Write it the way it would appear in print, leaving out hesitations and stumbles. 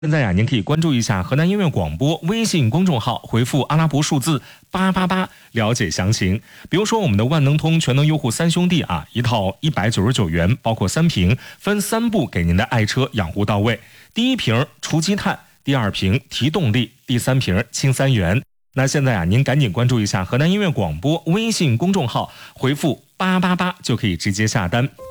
现在呀，您可以关注一下河南音乐广播微信公众号，回复阿拉伯数字888了解详情。比如说我们的万能通全能优护三兄弟啊，一套199元，包括3瓶，分3步给您的爱车养护到位。第1瓶除积碳，第2瓶提动力，第3瓶清3元。那现在啊，您赶紧关注一下河南音乐广播微信公众号，回复888就可以直接下单。